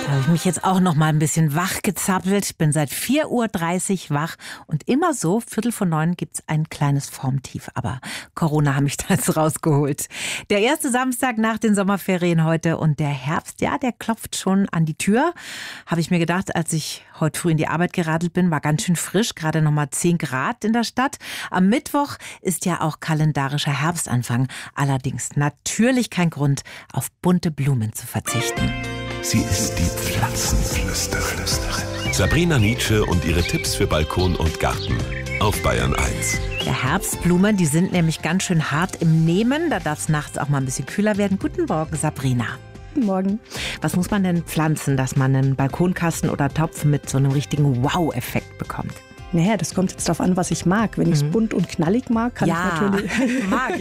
Habe ich mich jetzt auch noch mal ein bisschen wach gezappelt. Ich bin seit 4:30 Uhr wach und immer so, 8:45 gibt's ein kleines Formtief. Aber Corona hat mich da jetzt rausgeholt. Der erste Samstag nach den Sommerferien heute und der Herbst, ja, der klopft schon an die Tür. Habe ich mir gedacht, als ich heute früh in die Arbeit geradelt bin, war ganz schön frisch, gerade noch mal 10 Grad in der Stadt. Am Mittwoch ist ja auch kalendarischer Herbstanfang. Allerdings natürlich kein Grund, auf bunte Blumen zu verzichten. Sie ist die Pflanzenflüsterin. Sabrina Nitzsche und ihre Tipps für Balkon und Garten auf Bayern 1. Der Herbstblumen, die sind nämlich ganz schön hart im Nehmen. Da darf es nachts auch mal ein bisschen kühler werden. Guten Morgen, Sabrina. Guten Morgen. Was muss man denn pflanzen, dass man einen Balkonkasten oder Topf mit so einem richtigen Wow-Effekt bekommt? Naja, das kommt jetzt darauf an, was ich mag. Wenn ich es bunt und knallig mag, kann ich natürlich... mag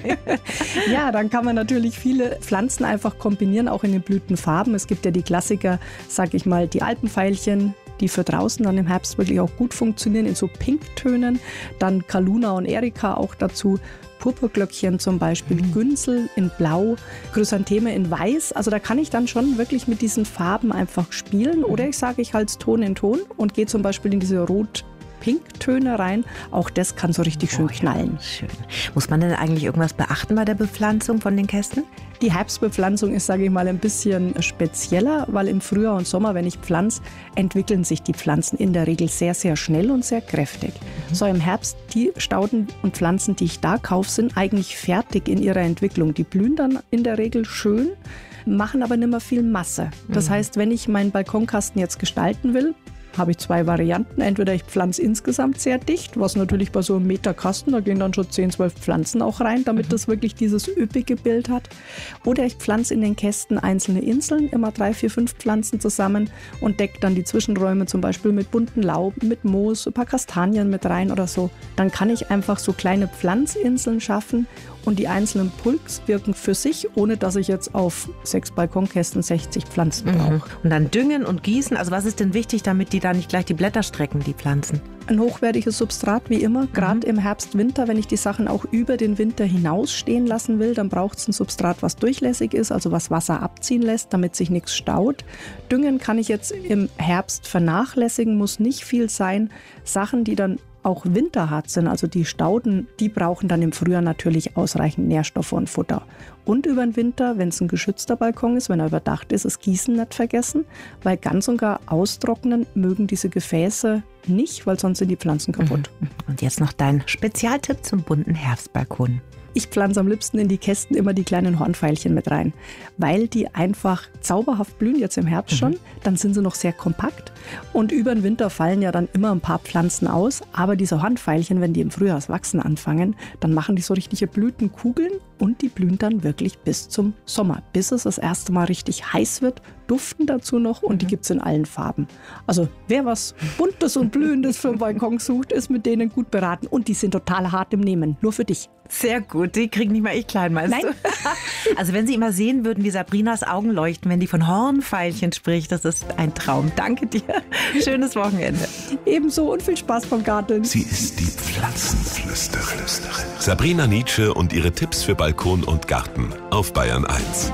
ich. Ja, dann kann man natürlich viele Pflanzen einfach kombinieren, auch in den Blütenfarben. Es gibt ja die Klassiker, sag ich mal, die Alpenveilchen, die für draußen dann im Herbst wirklich auch gut funktionieren, in so Pinktönen. Dann Kaluna und Erika auch dazu. Purpurglöckchen zum Beispiel, Günsel in Blau, Chrysantheme in Weiß. Also da kann ich dann schon wirklich mit diesen Farben einfach spielen. Oder ich sage, ich halte es Ton in Ton und gehe zum Beispiel in diese Rot-Pink-Töne rein. Auch das kann so richtig schön knallen. Schön. Muss man denn eigentlich irgendwas beachten bei der Bepflanzung von den Kästen? Die Herbstbepflanzung ist, sage ich mal, ein bisschen spezieller, weil im Frühjahr und Sommer, wenn ich pflanze, entwickeln sich die Pflanzen in der Regel sehr, sehr schnell und sehr kräftig. So im Herbst, die Stauden und Pflanzen, die ich da kaufe, sind eigentlich fertig in ihrer Entwicklung. Die blühen dann in der Regel schön, machen aber nicht mehr viel Masse. Das heißt, wenn ich meinen Balkonkasten jetzt gestalten will, habe ich 2 Varianten. Entweder ich pflanze insgesamt sehr dicht, was natürlich bei so einem Meter Kasten, da gehen dann schon 10, 12 Pflanzen auch rein, damit das wirklich dieses üppige Bild hat. Oder ich pflanze in den Kästen einzelne Inseln, immer 3, 4, 5 Pflanzen zusammen und decke dann die Zwischenräume zum Beispiel mit bunten Lauben, mit Moos, ein paar Kastanien mit rein oder so. Dann kann ich einfach so kleine Pflanzinseln schaffen und die einzelnen Pulks wirken für sich, ohne dass ich jetzt auf 6 Balkonkästen 60 Pflanzen brauche. Und dann düngen und gießen. Also was ist denn wichtig, damit die da nicht gleich die Blätter strecken, die Pflanzen? Ein hochwertiges Substrat wie immer, gerade im Herbst, Winter, wenn ich die Sachen auch über den Winter hinaus stehen lassen will, dann braucht es ein Substrat, was durchlässig ist, also was Wasser abziehen lässt, damit sich nichts staut. Düngen kann ich jetzt im Herbst vernachlässigen, muss nicht viel sein. Sachen, die dann auch winterhart sind, also die Stauden, die brauchen dann im Frühjahr natürlich ausreichend Nährstoffe und Futter. Und über den Winter, wenn es ein geschützter Balkon ist, wenn er überdacht ist, das Gießen nicht vergessen, weil ganz und gar austrocknen mögen diese Gefäße nicht, weil sonst sind die Pflanzen kaputt. Und jetzt noch dein Spezialtipp zum bunten Herbstbalkon. Ich pflanze am liebsten in die Kästen immer die kleinen Hornveilchen mit rein, weil die einfach zauberhaft blühen, jetzt im Herbst schon. Dann sind sie noch sehr kompakt und über den Winter fallen ja dann immer ein paar Pflanzen aus. Aber diese Hornveilchen, wenn die im Frühjahr das Wachsen anfangen, dann machen die so richtige Blütenkugeln und die blühen dann wirklich bis zum Sommer, bis es das erste Mal richtig heiß wird, duften dazu noch und die gibt es in allen Farben. Also wer was Buntes und Blühendes für den Balkon sucht, ist mit denen gut beraten und die sind total hart im Nehmen, nur für dich. Sehr gut, die kriegen nicht mal ich klein, meinst Nein. du? Also wenn Sie immer sehen würden, wie Sabrinas Augen leuchten, wenn die von Hornveilchen spricht, das ist ein Traum. Danke dir. Schönes Wochenende. Ebenso und viel Spaß beim Garteln. Sie ist die Pflanzenflüsterin. Sabrina Nitzsche und ihre Tipps für Balkon und Garten auf Bayern 1.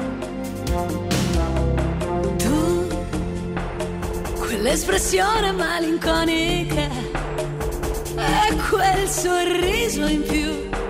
Quell'espressione malinconica e quel sorriso in più